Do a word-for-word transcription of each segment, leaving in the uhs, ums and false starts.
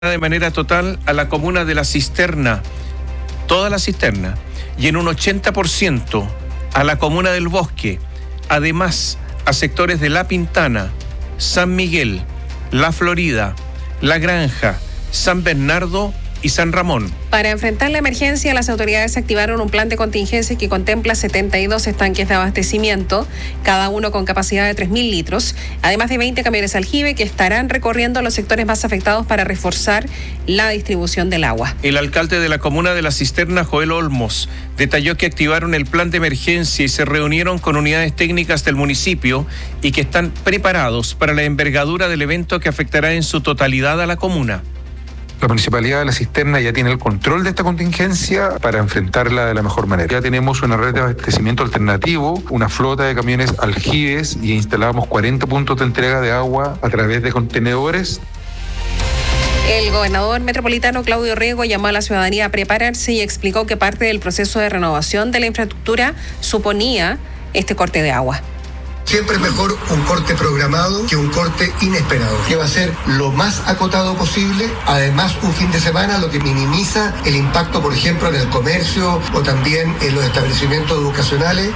de manera total a la comuna de La Cisterna, toda La Cisterna, y en un ochenta por ciento a la comuna del Bosque, además a sectores de La Pintana, San Miguel, La Florida, La Granja, San Bernardo y San Ramón. Para enfrentar la emergencia, las autoridades activaron un plan de contingencia que contempla setenta y dos estanques de abastecimiento, cada uno con capacidad de tres mil litros, además de veinte camiones aljibe que estarán recorriendo los sectores más afectados para reforzar la distribución del agua. El alcalde de la comuna de La Cisterna, Joel Olmos, detalló que activaron el plan de emergencia y se reunieron con unidades técnicas del municipio y que están preparados para la envergadura del evento que afectará en su totalidad a la comuna. La Municipalidad de La Cisterna ya tiene el control de esta contingencia para enfrentarla de la mejor manera. Ya tenemos una red de abastecimiento alternativo, una flota de camiones aljibes y instalamos cuarenta puntos de entrega de agua a través de contenedores. El gobernador metropolitano Claudio Rego llamó a la ciudadanía a prepararse y explicó que parte del proceso de renovación de la infraestructura suponía este corte de agua. Siempre es mejor un corte programado que un corte inesperado, que va a ser lo más acotado posible, además un fin de semana, lo que minimiza el impacto, por ejemplo, en el comercio o también en los establecimientos educacionales.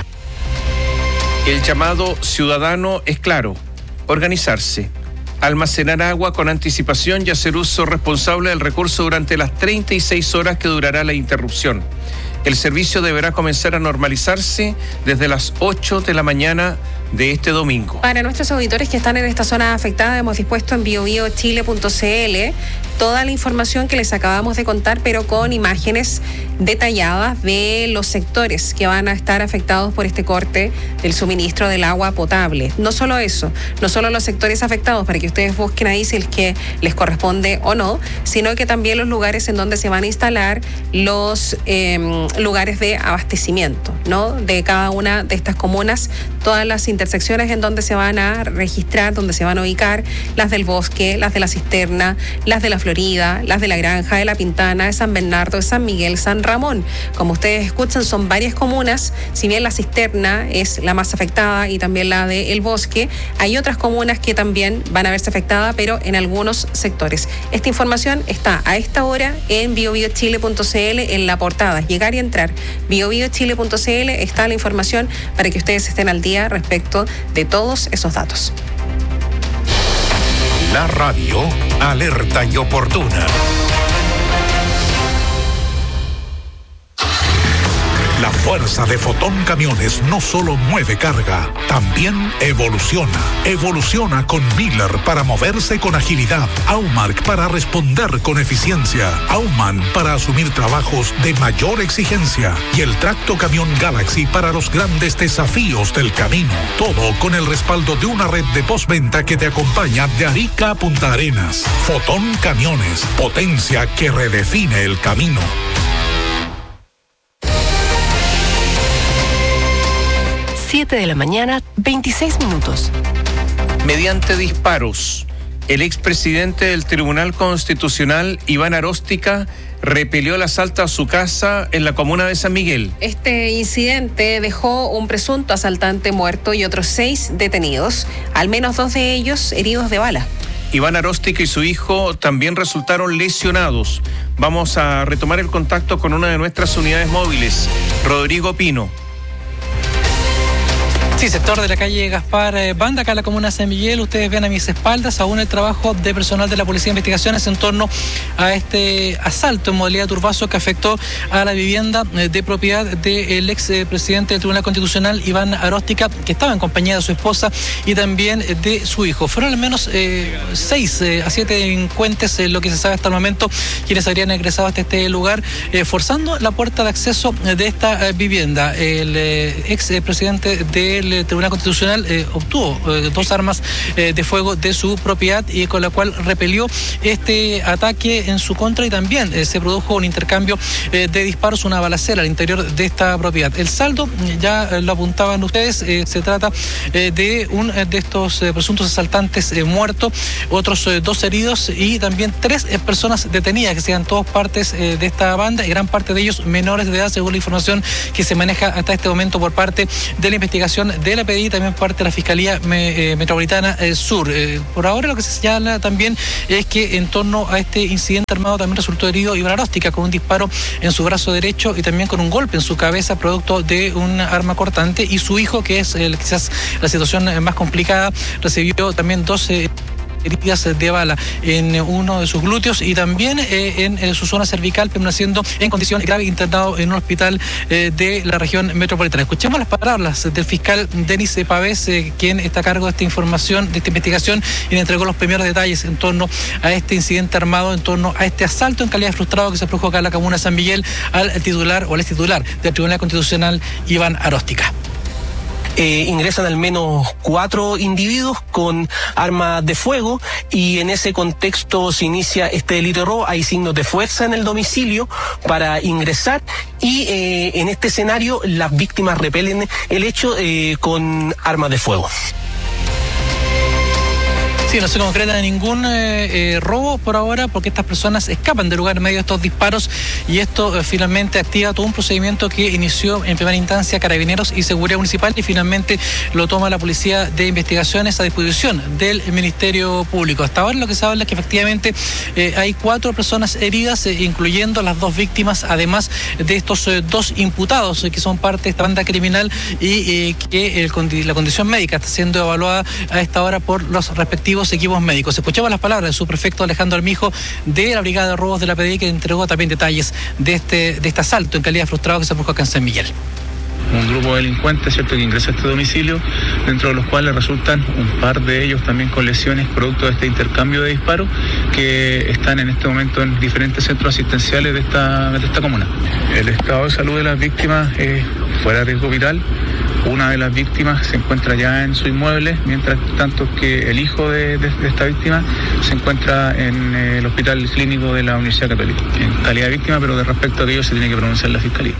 El llamado ciudadano es claro: organizarse, almacenar agua con anticipación y hacer uso responsable del recurso durante las treinta y seis horas que durará la interrupción. El servicio deberá comenzar a normalizarse desde las ocho de la mañana de este domingo. Para nuestros auditores que están en esta zona afectada, hemos dispuesto en bio bio chile punto c l toda la información que les acabamos de contar, pero con imágenes detalladas de los sectores que van a estar afectados por este corte del suministro del agua potable. No solo eso, no solo los sectores afectados, para que ustedes busquen ahí si es que les corresponde o no, sino que también los lugares en donde se van a instalar los eh, lugares de abastecimiento, ¿no? De cada una de estas comunas, todas las intersecciones en donde se van a registrar, donde se van a ubicar, las del Bosque, las de La Cisterna, las de La Florida, las de La Granja, de La Pintana, de San Bernardo, de San Miguel, San Ramón. Como ustedes escuchan, son varias comunas. Si bien La Cisterna es la más afectada y también la de El Bosque, hay otras comunas que también van a verse afectadas, pero en algunos sectores. Esta información está a esta hora en bio bio chile punto c l en la portada. Llegar y entrar. bio bio chile punto c l está la información para que ustedes estén al día respecto de todos esos datos. La radio alerta y oportuna. La fuerza de Fotón Camiones no solo mueve carga, también evoluciona. Evoluciona con Miller para moverse con agilidad, Aumark para responder con eficiencia, Auman para asumir trabajos de mayor exigencia y el Tracto Camión Galaxy para los grandes desafíos del camino. Todo con el respaldo de una red de postventa que te acompaña de Arica a Punta Arenas. Fotón Camiones, potencia que redefine el camino. siete de la mañana, veintiséis minutos. Mediante disparos, el expresidente del Tribunal Constitucional, Iván Aróstica, repelió el asalto a su casa en la comuna de San Miguel. Este incidente dejó un presunto asaltante muerto y otros seis detenidos, al menos dos de ellos heridos de bala. Iván Aróstica y su hijo también resultaron lesionados. Vamos a retomar el contacto con una de nuestras unidades móviles, Rodrigo Pino. Sí, sector de la calle Gaspar eh, Banda, acá en la comuna de San Miguel. Ustedes ven a mis espaldas aún el trabajo de personal de la Policía de Investigaciones en torno a este asalto en modalidad turbazo que afectó a la vivienda eh, de propiedad del ex eh, presidente del Tribunal Constitucional, Iván Aróstica, que estaba en compañía de su esposa y también eh, de su hijo. Fueron al menos eh, seis eh, a siete delincuentes, eh, lo que se sabe hasta el momento, quienes habrían ingresado hasta este lugar, eh, forzando la puerta de acceso de esta eh, vivienda. El eh, ex eh, presidente del El Tribunal Constitucional eh, obtuvo eh, dos armas eh, de fuego de su propiedad y con la cual repelió este ataque en su contra y también eh, se produjo un intercambio eh, de disparos, una balacera al interior de esta propiedad. El saldo, ya eh, lo apuntaban ustedes, eh, se trata eh, de un eh, de estos eh, presuntos asaltantes eh, muertos, otros eh, dos heridos y también tres eh, personas detenidas, que sean todos partes eh, de esta banda y gran parte de ellos menores de edad, según la información que se maneja hasta este momento por parte de la investigación de la P D I, también parte de la Fiscalía me, eh, Metropolitana eh, Sur. Eh, por ahora lo que se señala también es que en torno a este incidente armado también resultó herido Iván Aróstica con un disparo en su brazo derecho y también con un golpe en su cabeza producto de un arma cortante, y su hijo, que es el, quizás la situación más complicada, recibió también doce heridas de bala en uno de sus glúteos y también eh, en, en su zona cervical, permaneciendo en condición grave, internado en un hospital eh, de la región metropolitana. Escuchemos las palabras del fiscal Denis Pavés, eh, quien está a cargo de esta información, de esta investigación, y le entregó los primeros detalles en torno a este incidente armado, en torno a este asalto en calidad frustrado que se produjo acá en la comuna de San Miguel al titular o al ex titular del Tribunal Constitucional, Iván Aróstica. Eh, ingresan al menos cuatro individuos con armas de fuego y en ese contexto se inicia este delito de robo. Hay signos de fuerza en el domicilio para ingresar y eh, en este escenario las víctimas repelen el hecho eh, con armas de fuego. Sí, no se concreta ningún eh, eh, robo por ahora, porque estas personas escapan del lugar en medio de estos disparos, y esto eh, finalmente activa todo un procedimiento que inició en primera instancia Carabineros y Seguridad Municipal, y finalmente lo toma la Policía de Investigaciones a disposición del Ministerio Público. Hasta ahora lo que se habla es que efectivamente eh, hay cuatro personas heridas, eh, incluyendo las dos víctimas, además de estos eh, dos imputados eh, que son parte de esta banda criminal, y eh, que el, la condición médica está siendo evaluada a esta hora por los respectivos equipos médicos. Escuchamos las palabras del subprefecto Alejandro Armijo de la Brigada de Robos de la P D I, que entregó también detalles de este, de este asalto en calidad frustrado que se produjo acá en San Miguel. Un grupo de delincuentes, ¿cierto?, que ingresa a este domicilio, dentro de los cuales resultan un par de ellos también con lesiones producto de este intercambio de disparos, que están en este momento en diferentes centros asistenciales de esta, de esta comuna. El estado de salud de las víctimas es fuera de riesgo vital. Una de las víctimas se encuentra ya en su inmueble, mientras tanto que el hijo de, de, de esta víctima se encuentra en el Hospital Clínico de la Universidad Católica, en calidad de víctima, pero de respecto a aquello se tiene que pronunciar la Fiscalía.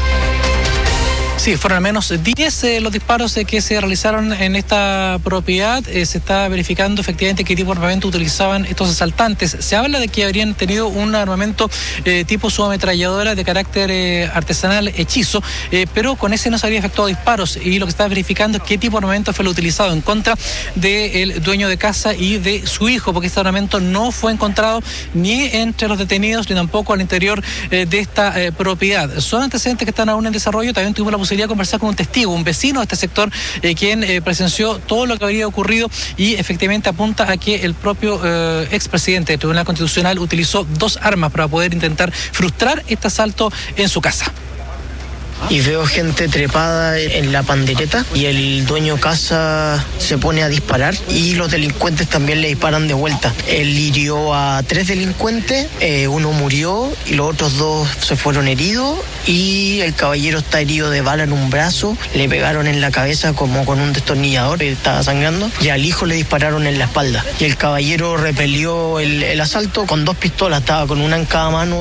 Sí, fueron al menos diez eh, los disparos eh, que se realizaron en esta propiedad. Eh, se está verificando efectivamente qué tipo de armamento utilizaban estos asaltantes. Se habla de que habrían tenido un armamento eh, tipo subametralladora de carácter eh, artesanal hechizo, eh, pero con ese no se habría efectuado disparos, y lo que se está verificando es qué tipo de armamento fue lo utilizado en contra del dueño de casa y de su hijo, porque este armamento no fue encontrado ni entre los detenidos ni tampoco al interior eh, de esta eh, propiedad. Son antecedentes que están aún en desarrollo. También tuvimos la posibilidad de conversar con un testigo, un vecino de este sector, eh, quien eh, presenció todo lo que habría ocurrido, y efectivamente apunta a que el propio eh, expresidente del Tribunal Constitucional utilizó dos armas para poder intentar frustrar este asalto en su casa. Y veo gente trepada en la pandereta y el dueño casa se pone a disparar y los delincuentes también le disparan de vuelta. Él hirió a tres delincuentes, eh, uno murió y los otros dos se fueron heridos, y el caballero está herido de bala en un brazo, le pegaron en la cabeza como con un destornillador, estaba sangrando, y al hijo le dispararon en la espalda. Y el caballero repelió el, el asalto con dos pistolas, estaba con una en cada mano.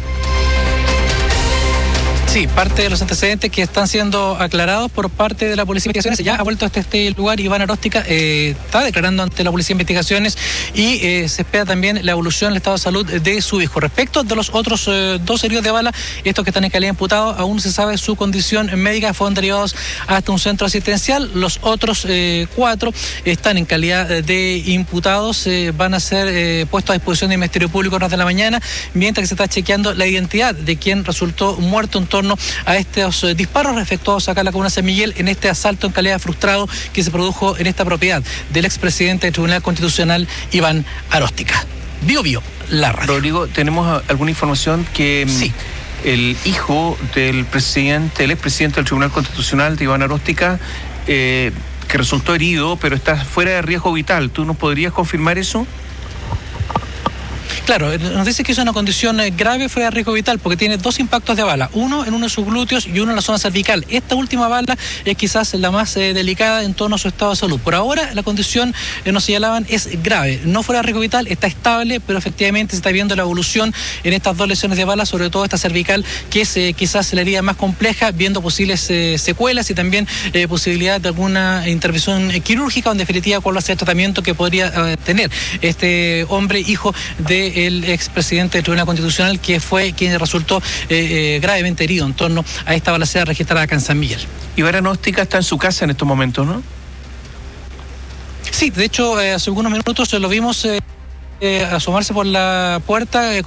Sí, parte de los antecedentes que están siendo aclarados por parte de la Policía de Investigaciones. Ya ha vuelto hasta este lugar Iván Aróstica, eh, está declarando ante la Policía de Investigaciones, y eh, se espera también la evolución del estado de salud de su hijo. Respecto de los otros eh, dos heridos de bala, estos que están en calidad de imputados, aún no se sabe su condición médica, fueron derivados hasta un centro asistencial. Los otros eh, cuatro están en calidad de imputados, eh, van a ser eh, puestos a disposición del Ministerio Público a las de la mañana, mientras que se está chequeando la identidad de quien resultó muerto en torno a estos eh, disparos efectuados acá en la comuna de San Miguel, en este asalto en calidad frustrado que se produjo en esta propiedad del expresidente del Tribunal Constitucional, Iván Aróstica. Bio Bio, la radio. Rodrigo, ¿tenemos alguna información que sí. el hijo del presidente, el expresidente del Tribunal Constitucional, de Iván Aróstica, eh, que resultó herido, pero está fuera de riesgo vital? ¿Tú nos podrías confirmar eso? Claro, nos dice que es una condición grave fuera de riesgo vital, porque tiene dos impactos de bala, uno en uno de sus glúteos y uno en la zona cervical. Esta última bala es quizás la más eh, delicada en torno a su estado de salud. Por ahora la condición, eh, nos señalaban, es grave, no fuera de riesgo vital, está estable, pero efectivamente se está viendo la evolución en estas dos lesiones de bala, sobre todo esta cervical, que es eh, quizás la herida más compleja, viendo posibles eh, secuelas y también eh, posibilidad de alguna intervención eh, quirúrgica, o en definitiva cuál va a ser el tratamiento que podría eh, tener este hombre, hijo de el expresidente del Tribunal Constitucional, que fue quien resultó eh, eh, gravemente herido en torno a esta balacera registrada acá en San Miguel. Y Baranóstica está en su casa en estos momentos, ¿no? Sí, de hecho, eh, hace algunos minutos lo vimos eh, eh, asomarse por la puerta. Eh,